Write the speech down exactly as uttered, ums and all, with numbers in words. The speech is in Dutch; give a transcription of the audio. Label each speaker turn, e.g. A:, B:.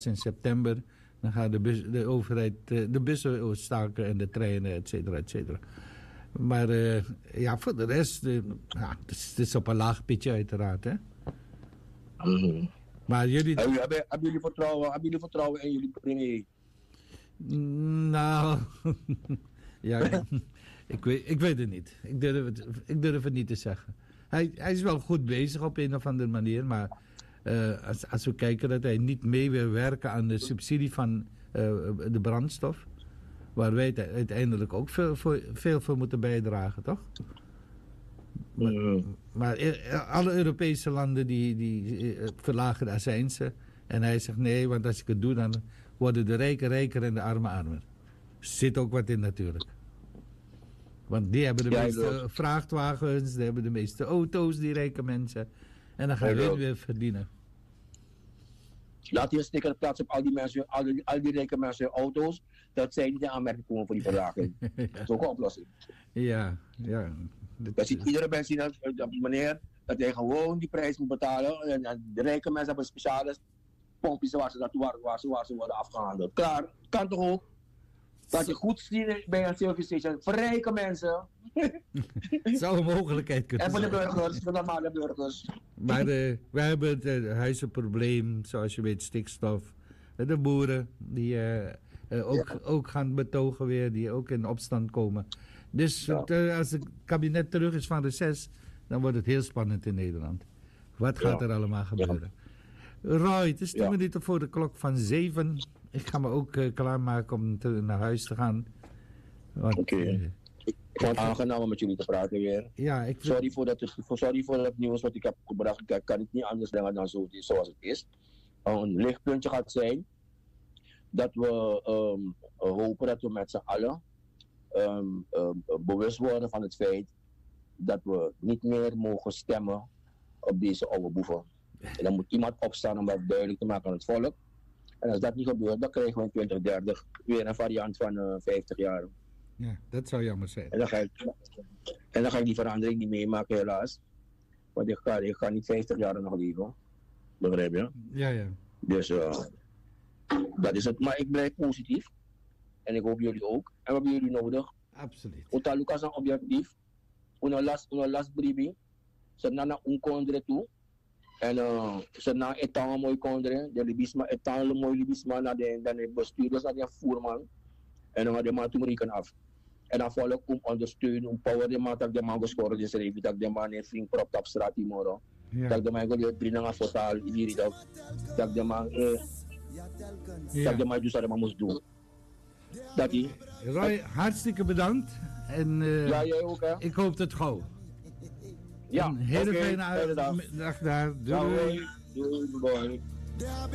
A: in september. Dan gaat de, bus, de overheid de bussen staken en de treinen, et cetera, et cetera. Maar uh, ja, voor de rest, uh, ja, het, is, het is op een laag pitje uiteraard, hè.
B: Mm-hmm.
A: Maar jullie...
B: Hebben, hebben, hebben, jullie vertrouwen, hebben jullie vertrouwen in jullie premier?
A: Nou, ja, ik, weet, ik weet het niet. Ik durf het, ik durf het niet te zeggen. Hij, hij is wel goed bezig op een of andere manier, maar uh, als, als we kijken dat hij niet mee wil werken aan de subsidie van uh, de brandstof, waar wij uiteindelijk ook veel voor, veel voor moeten bijdragen, toch? Maar, mm. maar alle Europese landen die, die uh, verlagen de accijnsen en hij zegt nee, want als ik het doe dan worden de rijken rijker en de armen armer. Zit ook wat in natuurlijk. Want die hebben de ja, meeste wil. vrachtwagens, die hebben de meeste auto's, die rijke mensen. En dan gaan we weer verdienen.
B: Laat je een sticker plaatsen op al die mensen, al die, al die rijke mensen auto's. Dat zij niet in aanmerking komen voor die verlaging. ja. Dat is ook een oplossing.
A: Ja, ja.
B: Dat ziet iedere mens zien dat, dat meneer, dat hij gewoon die prijs moet betalen. En, en de rijke mensen hebben speciale pompjes waar ze, dat, waar, waar, ze, waar ze worden afgehandeld. Klaar, kan toch ook? Dat je goed ziet bij een service station. Voor rijke mensen.
A: Het zou een mogelijkheid kunnen
B: zijn. En voor de burgers, voor de normale burgers.
A: Maar uh, wij hebben het uh, huizenprobleem, zoals je weet, stikstof. De boeren die uh, uh, ook, ja. ook gaan betogen weer, die ook in opstand komen. Dus ja. uh, als het kabinet terug is van reces, dan wordt het heel spannend in Nederland. Wat gaat ja. er allemaal gebeuren? Ja. Roy, het is tien ja. minuten voor de klok van zeven. Ik ga me ook uh, klaarmaken om te, naar huis te gaan.
B: Oké. Okay. Uh, ik vond het aangenaam om met jullie te praten weer.
A: Ja, ik
B: sorry, voor dat, sorry voor dat nieuws wat ik heb gebracht. Ik kan het niet anders zeggen dan zo, zoals het is. Een lichtpuntje gaat zijn dat we um, hopen dat we met z'n allen um, um, bewust worden van het feit dat we niet meer mogen stemmen op deze oude boeven. En dan moet iemand opstaan om dat duidelijk te maken aan het volk. En als dat niet gebeurt, dan krijgen we in twintig dertig weer een variant van uh, vijftig jaar.
A: Ja, dat zou jammer zijn.
B: En dan ga ik, en dan ga ik die verandering niet meemaken, helaas. Want ik ga, ik ga niet vijftig jaar nog leven. Begrijp je?
A: Ja, ja.
B: Dus uh, dat is het. Maar ik blijf positief. En ik hoop jullie ook. En we hebben jullie nodig.
A: Absoluut.
B: Uta Lucas is objectief. Una las, una las bribi. Ze nana un kondre toe. En uh, ze na etan mooi kondre. De libisma etan mooi libisma naar de, de bestuurders, naar de voerman. En dan gaat de man toen rekenen af. En dan volk om ondersteunen, om power de man dat de man gescoord is, dat de man een flink propt op straat die morgen. Ja. Dat de man gewoon drie naar fotaal, hier dat dat de man eh, ja. dat de man dus dat de man moest doen. Dat hij.
A: Roy, hartstikke bedankt. En uh,
B: ja, jij ook hè.
A: Ik hoop het gauw.
B: Ja.
A: Een hele okay, fijne dag daar. Doei.
B: Doei. Doei. Doei.